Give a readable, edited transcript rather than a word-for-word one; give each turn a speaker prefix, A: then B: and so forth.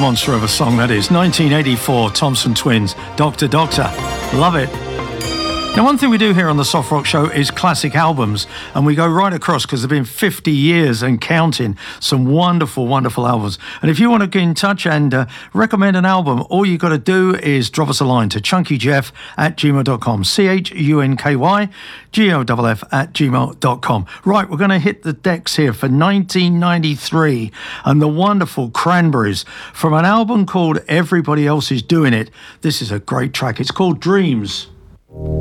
A: monster of a song that is. 1984, Thompson Twins, Doctor Doctor. Love it. Now, one thing we do here on the Soft Rock Show is classic albums, and we go right across because there have been 50 years and counting some wonderful, wonderful albums. And if you want to get in touch and recommend an album, all you got to do is drop us a line to chunkyjeff@gmail.com, chunkyjeff@gmail.com. Right, we're going to hit the decks here for 1993 and the wonderful Cranberries from an album called Everybody Else Is Doing It. This is a great track. It's called Dreams.